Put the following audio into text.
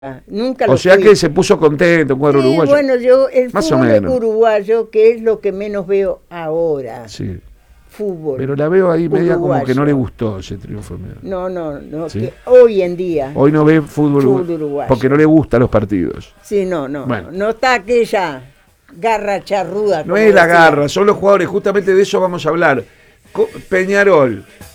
Nunca lo O sea fui. que se puso contento, un cuadro Sí, uruguayo. bueno, el Más o fútbol menos. uruguayo, que es lo que menos veo ahora. Sí. Fútbol Pero la veo ahí media como que no le uruguayo. gustó ese triunfo. No, ¿Sí? que hoy en día, Hoy no ve fútbol uruguayo. porque no le gustan los partidos. Sí, Bueno. no está aquella garra charruda. No como es la decía. garra, son los jugadores, justamente de eso vamos a hablar. Peñarol,